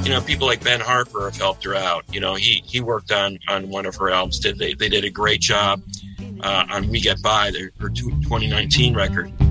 people like Ben Harper have helped her out. He worked on one of her albums. They did a great job on We Get By, her 2019 record.